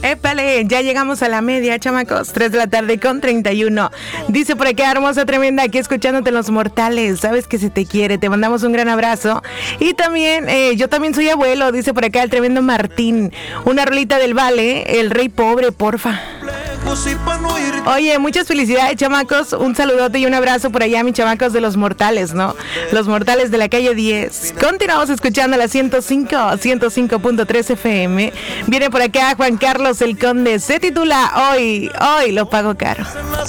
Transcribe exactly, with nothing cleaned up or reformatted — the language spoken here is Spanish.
Épale, ya llegamos a la media, chamacos. tres de la tarde con treinta y uno. Dice por acá, hermosa, tremenda, aquí escuchándote Los Mortales. Sabes que se te quiere, te mandamos un gran abrazo. Y también, eh, yo también soy abuelo, dice por acá el tremendo Martín. Una rolita del Vale, El Rey Pobre, porfa. Oye, muchas felicidades, chamacos. Un saludote y un abrazo por allá, mis chamacos de Los Mortales, ¿no? Los Mortales de la calle diez. Continuamos escuchando la ciento cinco, ciento cinco punto tres F M. Viene por acá Juan Carlos el Conde. Se titula Hoy, hoy lo pago caro.